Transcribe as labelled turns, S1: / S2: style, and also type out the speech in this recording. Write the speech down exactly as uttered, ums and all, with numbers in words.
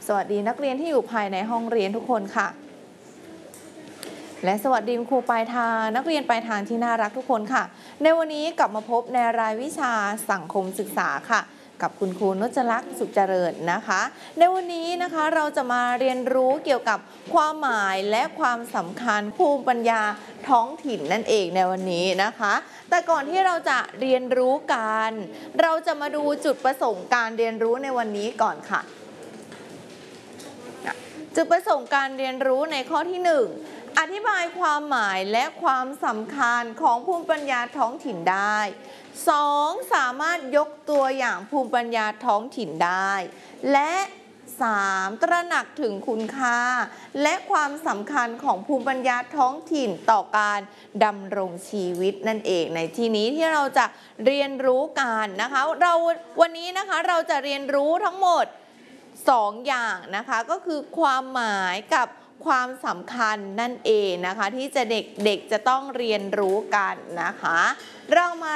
S1: สวัสดีนักเรียนที่อยู่ภายในห้องเรียนทุกคนค่ะและสวัสดีครูปลายทางนักเรียนปลายทางที่น่ารักทุกคนค่ะในวันนี้กลับมาพบในรายวิชาสังคมศึกษาค่ะกับคุณครูนุชลักษณ์สุขเจริญนะคะในวันนี้นะคะเราจะมาเรียนรู้เกี่ยวกับความหมายและความสำคัญภูมิปัญญาท้องถิ่นนั่นเองในวันนี้นะคะแต่ก่อนที่เราจะเรียนรู้กันเราจะมาดูจุดประสงค์การเรียนรู้ในวันนี้ก่อนค่ะจุดประสงค์การเรียนรู้ในข้อที่หนึ่งอธิบายความหมายและความสำคัญของภูมิปัญญาท้องถิ่นได้สองสามารถยกตัวอย่างภูมิปัญญาท้องถิ่นได้และสามตระหนักถึงคุณค่าและความสำคัญของภูมิปัญญาท้องถิ่นต่อการดำรงชีวิตนั่นเองในที่นี้ที่เราจะเรียนรู้กันนะคะเราวันนี้นะคะเราจะเรียนรู้ทั้งหมดสองอย่างนะคะก็คือความหมายกับความสำคัญนั่นเองนะคะที่จะเด็กๆจะต้องเรียนรู้กันนะคะเรามา